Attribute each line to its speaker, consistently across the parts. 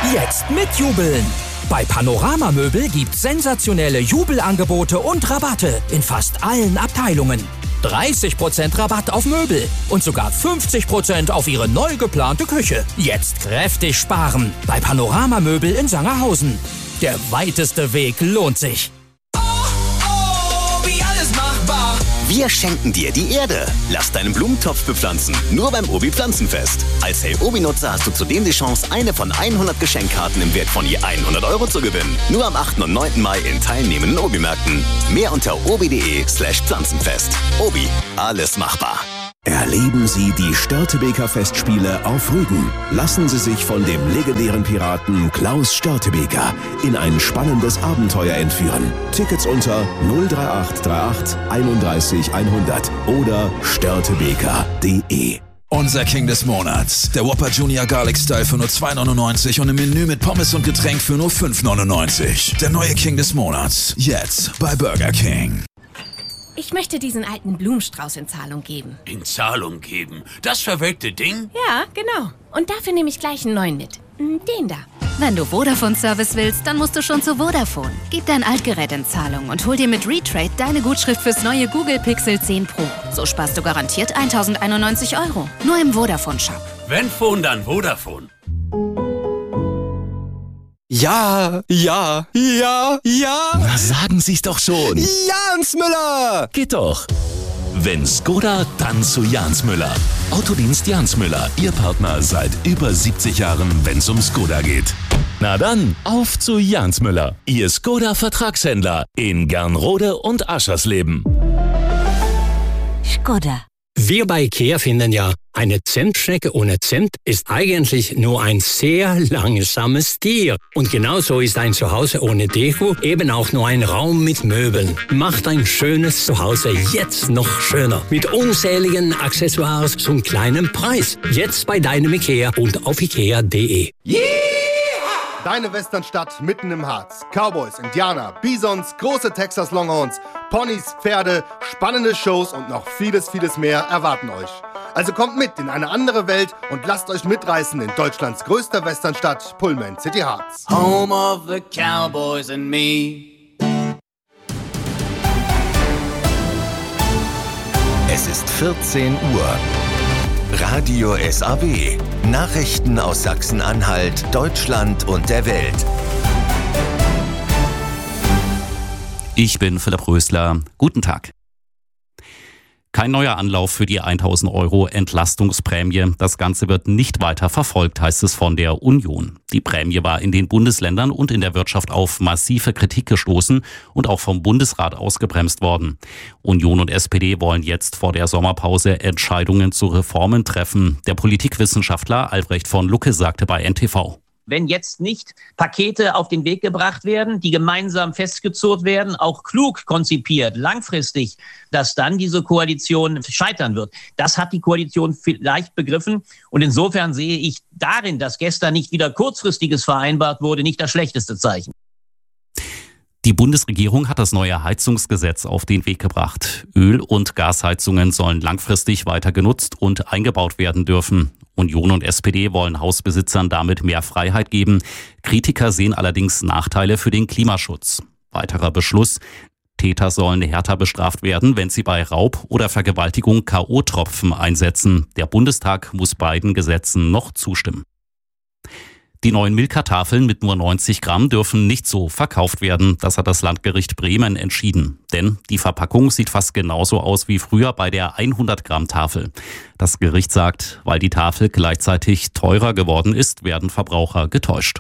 Speaker 1: Jetzt mitjubeln! Bei Panorama Möbel gibt's sensationelle Jubelangebote und Rabatte in fast allen Abteilungen. 30% Rabatt auf Möbel und sogar 50% auf Ihre neu geplante Küche. Jetzt kräftig sparen bei Panorama Möbel in Sangerhausen. Der weiteste Weg lohnt sich.
Speaker 2: Wie alles machbar.
Speaker 3: Wir schenken dir die Erde. Lass deinen Blumentopf bepflanzen. Nur beim Obi Pflanzenfest. Als Hey Obi-Nutzer hast du zudem die Chance, eine von 100 Geschenkkarten im Wert von je 100 € zu gewinnen. Nur am 8. und 9. Mai in teilnehmenden Obi-Märkten. Mehr unter obi.de/Pflanzenfest. Obi, alles machbar.
Speaker 4: Erleben Sie die Störtebeker Festspiele auf Rügen. Lassen Sie sich von dem legendären Piraten Klaus Störtebeker in ein spannendes Abenteuer entführen. Tickets unter 03838 31 100 oder störtebeker.de.
Speaker 5: Unser King des Monats. Der Whopper Junior Garlic Style für nur 2,99 und im Menü mit Pommes und Getränk für nur 5,99. Der neue King des Monats. Jetzt bei Burger King.
Speaker 6: Ich möchte diesen alten Blumenstrauß in Zahlung geben.
Speaker 7: In Zahlung geben? Das verwelkte Ding?
Speaker 6: Ja, genau. Und dafür nehme ich gleich einen neuen mit. Den da.
Speaker 8: Wenn du Vodafone-Service willst, dann musst du schon zu Vodafone. Gib dein Altgerät in Zahlung und hol dir mit Retrade deine Gutschrift fürs neue Google Pixel 10 Pro. So sparst du garantiert 1.091 €. Nur im Vodafone-Shop.
Speaker 7: Wenn Phone, dann Vodafone.
Speaker 9: Ja.
Speaker 4: Na, sagen Sie's doch schon.
Speaker 9: Jans Müller!
Speaker 4: Geht doch. Wenn Skoda, dann zu Jans Müller. Autodienst Jans Müller, Ihr Partner seit über 70 Jahren, wenn's um Skoda geht. Na dann, auf zu Jans Müller, Ihr Skoda-Vertragshändler in Gernrode und Aschersleben.
Speaker 10: Skoda.
Speaker 11: Wir bei IKEA finden ja, eine Zentschnecke ohne Zent ist eigentlich nur ein sehr langsames Tier. Und genauso ist ein Zuhause ohne Deko eben auch nur ein Raum mit Möbeln. Macht ein schönes Zuhause jetzt noch schöner. Mit unzähligen Accessoires zum kleinen Preis. Jetzt bei deinem IKEA und auf ikea.de.
Speaker 12: Yeah! Deine Westernstadt mitten im Harz. Cowboys, Indianer, Bisons, große Texas Longhorns, Ponys, Pferde, spannende Shows und noch vieles, vieles mehr erwarten euch. Also kommt mit in eine andere Welt und lasst euch mitreißen in Deutschlands größter Westernstadt, Pullman City Harz.
Speaker 2: Home of the Cowboys and me.
Speaker 3: Es ist 14 Uhr. Radio SAW. Nachrichten aus Sachsen-Anhalt, Deutschland und der Welt.
Speaker 13: Ich bin Philipp Rösler. Guten Tag. Kein neuer Anlauf für die 1.000 € Entlastungsprämie. Das Ganze wird nicht weiter verfolgt, heißt es von der Union. Die Prämie war in den Bundesländern und in der Wirtschaft auf massive Kritik gestoßen und auch vom Bundesrat ausgebremst worden. Union und SPD wollen jetzt vor der Sommerpause Entscheidungen zu Reformen treffen. Der Politikwissenschaftler Albrecht von Lucke sagte bei NTV.
Speaker 14: Wenn jetzt nicht Pakete auf den Weg gebracht werden, die gemeinsam festgezurrt werden, auch klug konzipiert, langfristig, dass dann diese Koalition scheitern wird. Das hat die Koalition vielleicht begriffen. Und insofern sehe ich darin, dass gestern nicht wieder Kurzfristiges vereinbart wurde, nicht das schlechteste Zeichen.
Speaker 13: Die Bundesregierung hat das neue Heizungsgesetz auf den Weg gebracht. Öl- und Gasheizungen sollen langfristig weiter genutzt und eingebaut werden dürfen. Union und SPD wollen Hausbesitzern damit mehr Freiheit geben. Kritiker sehen allerdings Nachteile für den Klimaschutz. Weiterer Beschluss: Täter sollen härter bestraft werden, wenn sie bei Raub oder Vergewaltigung K.O.-Tropfen einsetzen. Der Bundestag muss beiden Gesetzen noch zustimmen. Die neuen Milka-Tafeln mit nur 90 Gramm dürfen nicht so verkauft werden. Das hat das Landgericht Bremen entschieden. Denn die Verpackung sieht fast genauso aus wie früher bei der 100-Gramm-Tafel. Das Gericht sagt, weil die Tafel gleichzeitig teurer geworden ist, werden Verbraucher getäuscht.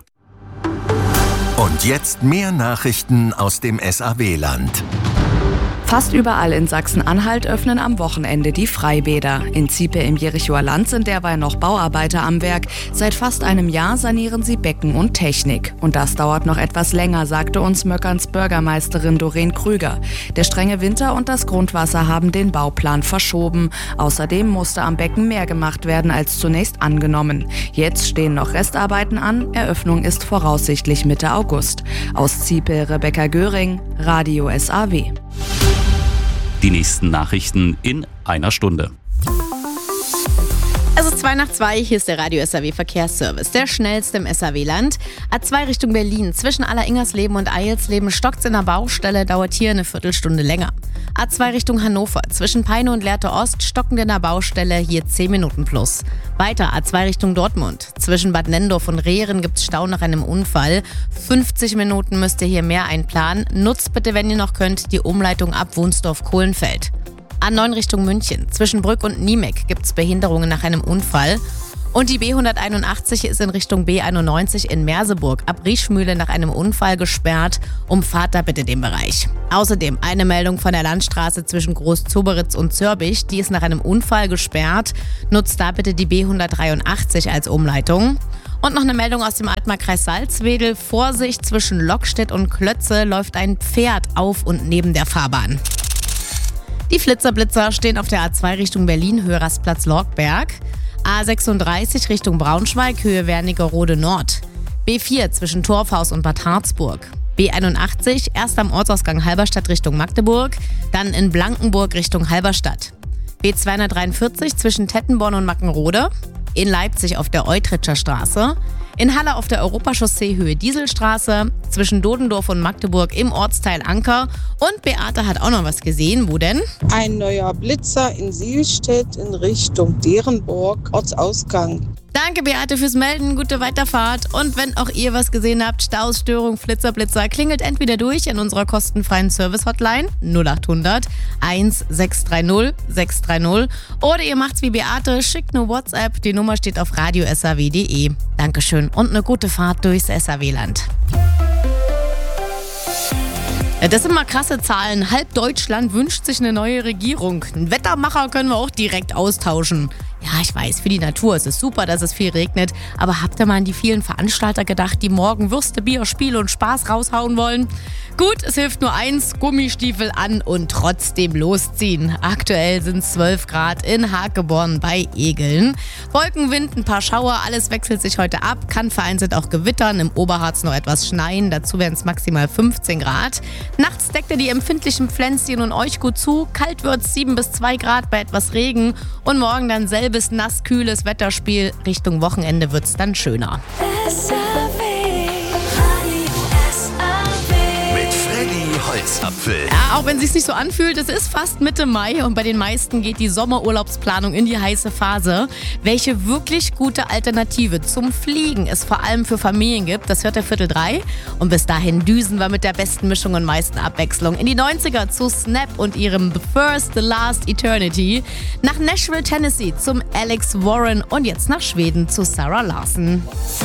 Speaker 3: Und jetzt mehr Nachrichten aus dem SAW-Land.
Speaker 15: Fast überall in Sachsen-Anhalt öffnen am Wochenende die Freibäder. In Ziepe im Jerichower Land sind derweil noch Bauarbeiter am Werk. Seit fast einem Jahr sanieren sie Becken und Technik. Und das dauert noch etwas länger, sagte uns Möckerns Bürgermeisterin Doreen Krüger. Der strenge Winter und das Grundwasser haben den Bauplan verschoben. Außerdem musste am Becken mehr gemacht werden als zunächst angenommen. Jetzt stehen noch Restarbeiten an. Eröffnung ist voraussichtlich Mitte August. Aus Ziepe Rebecca Göring, Radio SAW.
Speaker 13: Die nächsten Nachrichten in einer Stunde.
Speaker 6: Es ist
Speaker 10: 2:02, hier ist der Radio SAW Verkehrsservice, der schnellste im SAW-Land. A2 Richtung Berlin, zwischen Alleringersleben und Eilsleben stockt's in der Baustelle, dauert hier eine Viertelstunde länger. A2 Richtung Hannover, zwischen Peine und Lehrte Ost stockend in der Baustelle, hier 10 Minuten plus. Weiter A2 Richtung Dortmund, zwischen Bad Nennendorf und Rehren gibt's Stau nach einem Unfall. 50 Minuten müsst ihr hier mehr einplanen. Nutzt bitte, wenn ihr noch könnt, die Umleitung ab Wunsdorf-Kohlenfeld. A9 Richtung München, zwischen Brück und Niemek gibt's Behinderungen nach einem Unfall. Und die B181 ist in Richtung B91 in Merseburg ab Riechmühle nach einem Unfall gesperrt. Umfahrt da bitte den Bereich. Außerdem eine Meldung von der Landstraße zwischen Groß-Zoberitz und Zörbich. Die ist nach einem Unfall gesperrt. Nutzt da bitte die B183 als Umleitung. Und noch eine Meldung aus dem Altmarkkreis Salzwedel. Vorsicht, zwischen Lockstedt und Klötze läuft ein Pferd auf und neben der Fahrbahn. Die Flitzer-Blitzer stehen auf der A2 Richtung Berlin, Höhe Rastplatz Lorkberg. A36 Richtung Braunschweig, Höhe Wernigerode Nord. B4 zwischen Torfhaus und Bad Harzburg. B81 erst am Ortsausgang Halberstadt Richtung Magdeburg, dann in Blankenburg Richtung Halberstadt. B243 zwischen Tettenborn und Mackenrode. In Leipzig auf der Eutritscher Straße. In Halle auf der Europachaussee Höhe Dieselstraße, zwischen Dodendorf und Magdeburg im Ortsteil Anker. Und Beate hat auch noch was gesehen. Wo denn?
Speaker 16: Ein neuer Blitzer in Sielstedt in Richtung Derenburg, Ortsausgang.
Speaker 10: Danke, Beate, fürs Melden. Gute Weiterfahrt. Und wenn auch ihr was gesehen habt, Staus, Störung, Blitzer, klingelt entweder durch in unserer kostenfreien Service-Hotline 0800 1630 630 oder ihr macht's wie Beate, schickt eine WhatsApp. Die Nummer steht auf radiosaw.de. Dankeschön und eine gute Fahrt durchs SAW-Land. Ja, das sind mal krasse Zahlen. Halb Deutschland wünscht sich eine neue Regierung. Einen Wettermacher können wir auch direkt austauschen. Ja, ich weiß, für die Natur ist es super, dass es viel regnet. Aber habt ihr mal an die vielen Veranstalter gedacht, die morgen Würste, Bier, Spiele und Spaß raushauen wollen? Gut, es hilft nur eins, Gummistiefel an und trotzdem losziehen. Aktuell sind es 12 Grad in Hakeborn bei Egeln. Wolken, Wind, ein paar Schauer, alles wechselt sich heute ab. Kann vereinzelt auch gewittern, im Oberharz noch etwas schneien. Dazu werden es maximal 15 Grad. Nachts deckt ihr die empfindlichen Pflänzchen und euch gut zu. Kalt wird es 7 bis 2 Grad bei etwas Regen. Und morgen dann selbes nass, kühles Wetterspiel. Richtung Wochenende wird es dann schöner.
Speaker 3: Holzapfel.
Speaker 10: Ja, auch wenn es sich nicht so anfühlt, es ist fast Mitte Mai und bei den meisten geht die Sommerurlaubsplanung in die heiße Phase. Welche wirklich gute Alternative zum Fliegen es vor allem für Familien gibt, das hört der 2:45. Und bis dahin düsen wir mit der besten Mischung und meisten Abwechslung in die 90er zu Snap und ihrem The First, The Last Eternity, nach Nashville, Tennessee zum Alex Warren und jetzt nach Schweden zu Sarah Larsson.